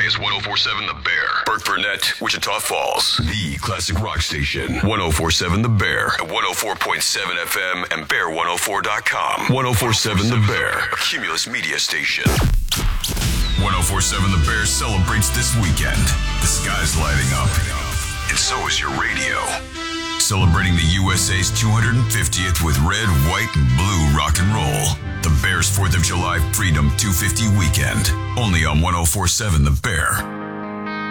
is 104.7 The Bear. Burke Burnett, Wichita Falls. The classic rock station. 104.7 The Bear. At 104.7 FM and Bear104.com. 104.7 The Bear. A Cumulus media station. 104.7 The Bear celebrates this weekend. The sky's lighting up. And so is your radio. Celebrating the USA's 250th with red, white, and blue rock and roll. The Bears 4th of July Freedom 250 weekend. Only on 104.7 The Bear.